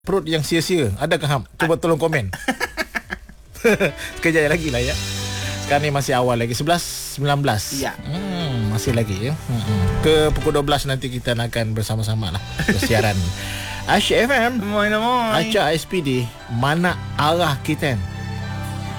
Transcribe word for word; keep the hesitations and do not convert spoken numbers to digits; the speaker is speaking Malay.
perut yang sia-sia. Adakah Ham? Cuba tolong komen. Sekejap lagi lah ya. Sekarang ni masih awal lagi, sebelas sembilan belas. Ya. Hmm, masih lagi ya. Hmm. Ke pukul dua belas nanti kita akan bersama-sama lah bersiaran. Asyik F M, Moin moin. Acak S P D, mana arah kita?